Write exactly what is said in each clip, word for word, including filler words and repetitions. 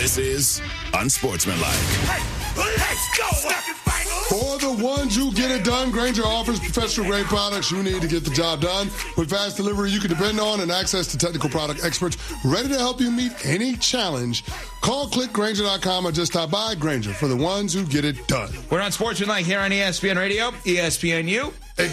This is Unsportsmanlike. Hey, let's go. For the ones who get it done, Grainger offers professional-grade products you need to get the job done. With fast delivery you can depend on and access to technical product experts ready to help you meet any challenge. Call, click Grainger dot com, or just stop by. Grainger, for the ones who get it done. We're on Sportsmanlike here on E S P N Radio, E S P N U.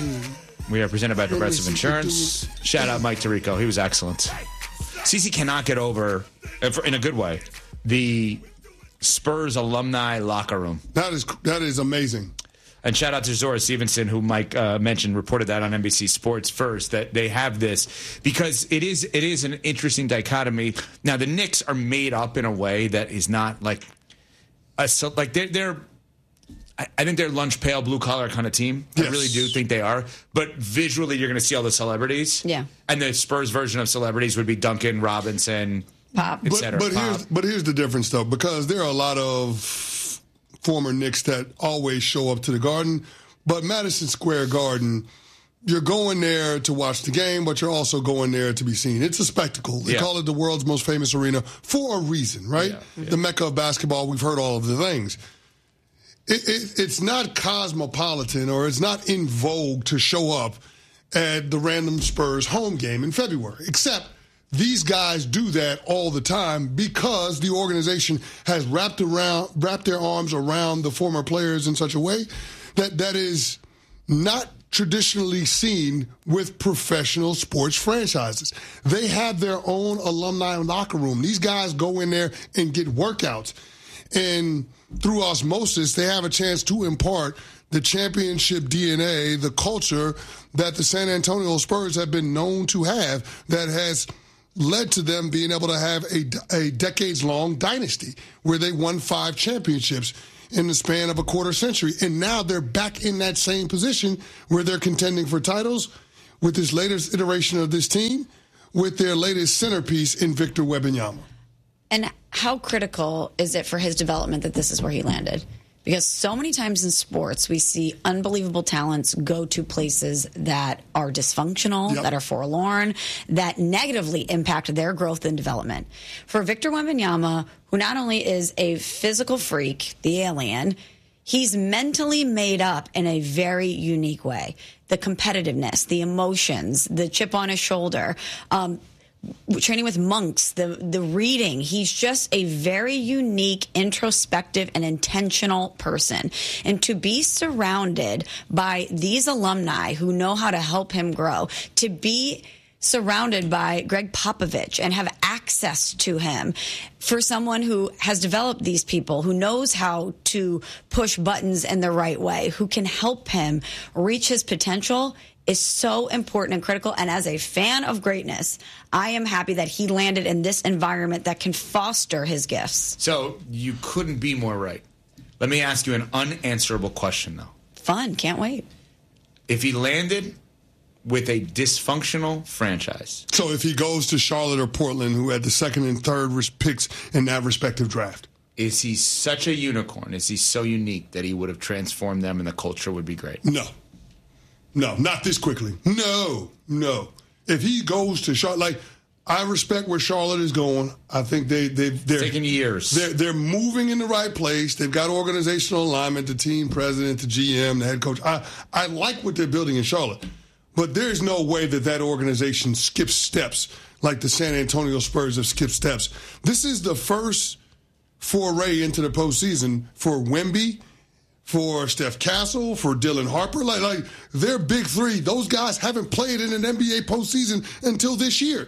We are presented by Progressive Insurance. Shout out Mike Tirico. He was excellent. Cece cannot get over, in a good way, the Spurs alumni locker room. That is that is amazing. And shout out to Zora Stevenson, who Mike uh, mentioned, reported that on N B C Sports First, that they have this because it is it is an interesting dichotomy. Now, the Knicks are made up in a way that is not like a, like they're, they're I think they're lunch pail, blue collar kind of team. Yes. I really do think they are. But visually, you're going to see all the celebrities. Yeah. And the Spurs version of celebrities would be Duncan Robinson, Pop, et cetera. But, but, Pop. Here's, but here's the difference, though, because there are a lot of former Knicks that always show up to the Garden. But Madison Square Garden, you're going there to watch the game, but you're also going there to be seen. It's a spectacle. They yeah. call it the world's most famous arena for a reason, right? Yeah. Yeah. The Mecca of basketball, we've heard all of the things. It, it, it's not cosmopolitan or it's not in vogue to show up at the random Spurs home game in February, except these guys do that all the time because the organization has wrapped around, wrapped their arms around the former players in such a way that that is not traditionally seen with professional sports franchises. They have their own alumni locker room. These guys go in there and get workouts. And through osmosis, they have a chance to impart the championship D N A, the culture that the San Antonio Spurs have been known to have that has led to them being able to have a, a decades-long dynasty where they won five championships in the span of a quarter century. And now they're back in that same position where they're contending for titles with this latest iteration of this team with their latest centerpiece in Victor Wembanyama. And how critical is it for his development that this is where he landed? Because so many times in sports, we see unbelievable talents go to places that are dysfunctional, yep. that are forlorn, that negatively impact their growth and development. For Victor Wembanyama, who not only is a physical freak, the alien, he's mentally made up in a very unique way. The competitiveness, the emotions, the chip on his shoulder, um, training with monks, the the reading. He's just a very unique, introspective, and intentional person. And to be surrounded by these alumni who know how to help him grow, to be surrounded by Greg Popovich and have access to him, for someone who has developed these people, who knows how to push buttons in the right way, who can help him reach his potential, is so important and critical. And as a fan of greatness, I am happy that he landed in this environment that can foster his gifts. So you couldn't be more right. Let me ask you an unanswerable question, though. Fun. Can't wait. If he landed with a dysfunctional franchise. So if he goes to Charlotte or Portland, who had the second and third picks in that respective draft. Is he such a unicorn? Is he so unique that he would have transformed them and the culture would be great? No. No, not this quickly. No, no. If he goes to Charlotte, like, I respect where Charlotte is going. I think they, they, they're taking years. They're, they're moving in the right place. They've got organizational alignment, the team president, the G M, the head coach. I, I like what they're building in Charlotte. But there's no way that that organization skips steps like the San Antonio Spurs have skipped steps. This is the first foray into the postseason for Wemby, for Steph Castle, for Dylan Harper. Like, like their big three, those guys haven't played in an N B A postseason until this year.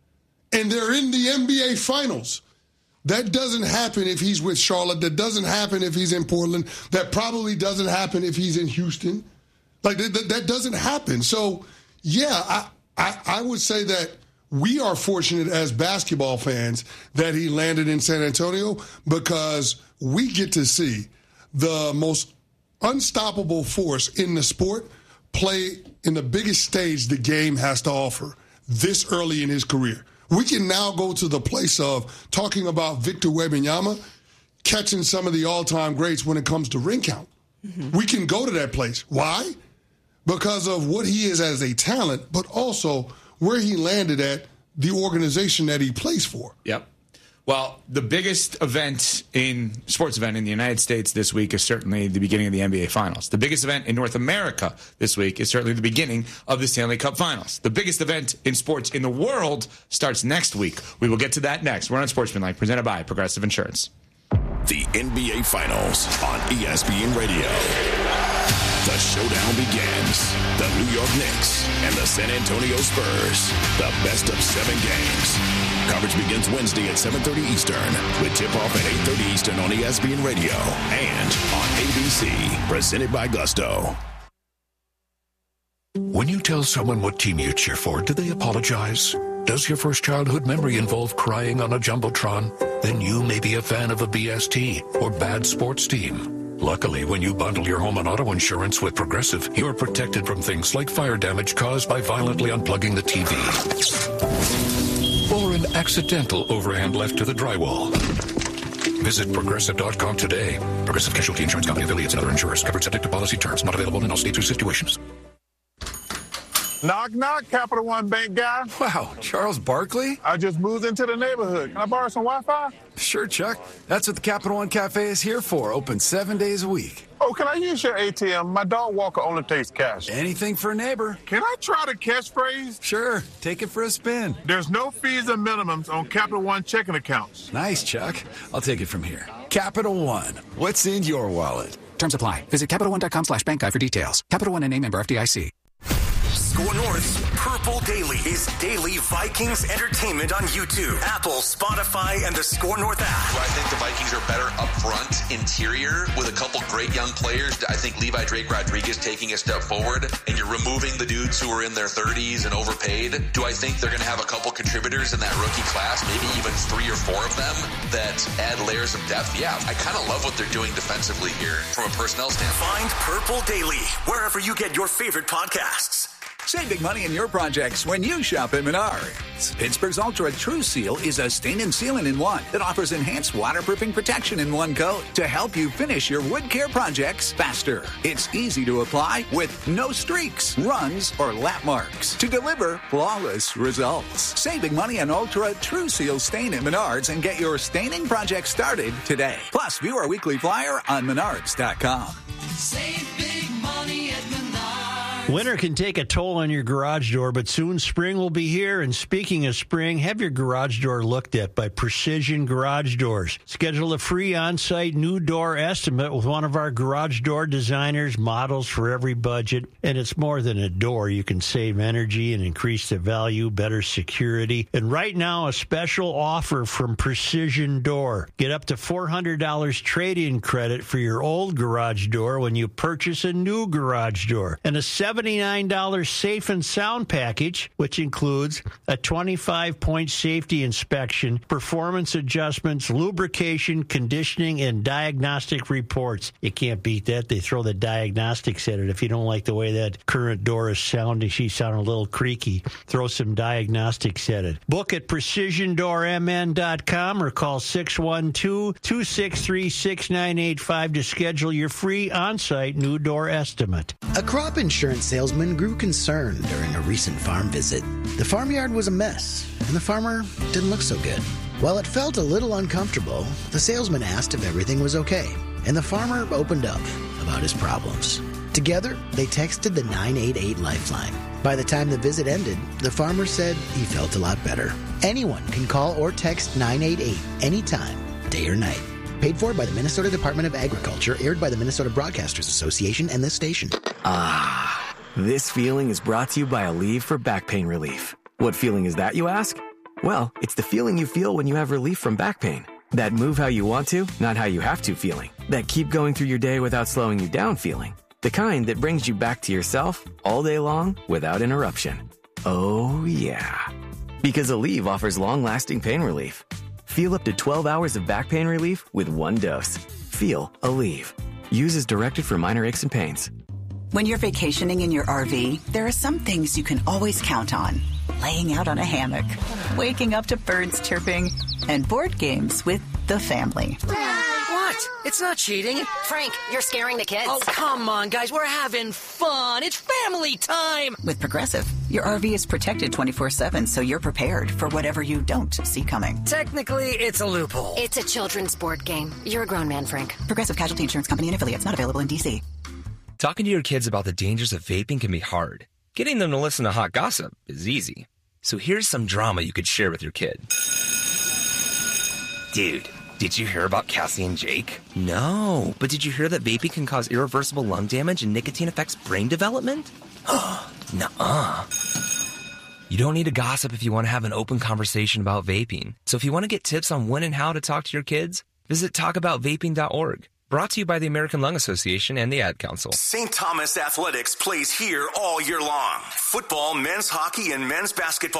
And they're in the N B A Finals. That doesn't happen if he's with Charlotte. That doesn't happen if he's in Portland. That probably doesn't happen if he's in Houston. Like, that, that doesn't happen. So, yeah, I, I, I would say that we are fortunate as basketball fans that he landed in San Antonio because we get to see the most unstoppable force in the sport play in the biggest stage the game has to offer this early in his career. We can now go to the place of talking about Victor Wembanyama catching some of the all-time greats when it comes to ring count. Mm-hmm. We can go to that place. Why? Because of what he is as a talent, but also where he landed at the organization that he plays for. Yep. Well, the biggest event in sports event in the United States this week is certainly the beginning of the N B A Finals. The biggest event in North America this week is certainly the beginning of the Stanley Cup Finals. The biggest event in sports in the world starts next week. We will get to that next. We're on Sportsmanlike, presented by Progressive Insurance. The N B A Finals on E S P N Radio. The showdown begins. The New York Knicks and the San Antonio Spurs. The best of seven games. Coverage begins Wednesday at seven thirty Eastern with tip-off at eight thirty Eastern on E S P N Radio and on A B C. Presented by Gusto. When you tell someone what team you cheer for, do they apologize? Does your first childhood memory involve crying on a Jumbotron? Then you may be a fan of a B S T or bad sports team. Luckily, when you bundle your home and auto insurance with Progressive, you're protected from things like fire damage caused by violently unplugging the T V. Or an accidental overhand left to the drywall. Visit Progressive dot com today. Progressive Casualty Insurance Company, affiliates, and other insurers. Covered subject to policy terms. Not available in all states or situations. Knock, knock, Capital One Bank guy. Wow, Charles Barkley? I just moved into the neighborhood. Can I borrow some Wi-Fi? Sure, Chuck. That's what the Capital One Cafe is here for. Open seven days a week. Oh, can I use your A T M? My dog walker only takes cash. Anything for a neighbor. Can I try the catchphrase? Sure. Take it for a spin. There's no fees or minimums on Capital One checking accounts. Nice, Chuck. I'll take it from here. Capital One. What's in your wallet? Terms apply. Visit Capital One dot com slash bank guide for details. Capital One and name member F D I C. Score North's Purple Daily is daily Vikings entertainment on YouTube, Apple, Spotify, and the Score North app. I think the Vikings are better up front, interior, with a couple great young players. I think Levi Drake Rodriguez taking a step forward, and you're removing the dudes who are in their thirties and overpaid. Do I think they're going to have a couple contributors in that rookie class, maybe even three or four of them, that add layers of depth? Yeah, I kind of love what they're doing defensively here from a personnel standpoint. Find Purple Daily wherever you get your favorite podcasts. Save big money in your projects when you shop at Menards. Pittsburgh's Ultra True Seal is a stain and sealant in one that offers enhanced waterproofing protection in one coat to help you finish your wood care projects faster. It's easy to apply with no streaks, runs, or lap marks to deliver flawless results. Save big money on Ultra True Seal stain at Menards and get your staining project started today. Plus, view our weekly flyer on menards dot com. Save big money at Menards. Winter can take a toll on your garage door, but soon spring will be here. And speaking of spring, have your garage door looked at by Precision Garage Doors. Schedule a free on-site new door estimate with one of our garage door designers, models for every budget. And it's more than a door. You can save energy and increase the value, better security. And right now, a special offer from Precision Door. Get up to four hundred dollars trade-in credit for your old garage door when you purchase a new garage door. And a seventy-nine dollars safe and sound package, which includes a twenty-five point safety inspection, performance adjustments, lubrication, conditioning, and diagnostic reports. You can't beat that. They throw the diagnostics at it. If you don't like the way that current door is sounding, she's sounding a little creaky, throw some diagnostics at it. Book at precision door m n dot com or call six one two, two six three, six nine eight five to schedule your free on-site new door estimate. A crop insurance salesman grew concerned during a recent farm visit. The farmyard was a mess, and the farmer didn't look so good. While it felt a little uncomfortable, the salesman asked if everything was okay, and the farmer opened up about his problems. Together, they texted the nine eight eight Lifeline. By the time the visit ended, the farmer said he felt a lot better. Anyone can call or text nine eight eight anytime, day or night. Paid for by the Minnesota Department of Agriculture, aired by the Minnesota Broadcasters Association and this station. Ah, this feeling is brought to you by Aleve for back pain relief. What feeling is that, you ask? Well, it's the feeling you feel when you have relief from back pain. That move how you want to, not how you have to feeling. That keep going through your day without slowing you down feeling. The kind that brings you back to yourself all day long without interruption. Oh, yeah. Because Aleve offers long-lasting pain relief. Feel up to twelve hours of back pain relief with one dose. Feel Aleve. Use as directed for minor aches and pains. When you're vacationing in your R V, there are some things you can always count on. Laying out on a hammock, waking up to birds chirping, and board games with the family. What? What? It's not cheating. Frank, you're scaring the kids. Oh, come on, guys. We're having fun. It's family time. With Progressive, your R V is protected twenty-four seven, so you're prepared for whatever you don't see coming. Technically, it's a loophole. It's a children's board game. You're a grown man, Frank. Progressive Casualty Insurance Company and affiliates, not available in D C. Talking to your kids about the dangers of vaping can be hard. Getting them to listen to hot gossip is easy. So here's some drama you could share with your kid. Dude, did you hear about Cassie and Jake? No, but did you hear that vaping can cause irreversible lung damage and nicotine affects brain development? Nuh-uh. You don't need to gossip if you want to have an open conversation about vaping. So if you want to get tips on when and how to talk to your kids, visit talk about vaping dot org. Brought to you by the American Lung Association and the Ad Council. Saint Thomas Athletics plays here all year long. Football, men's hockey, and men's basketball.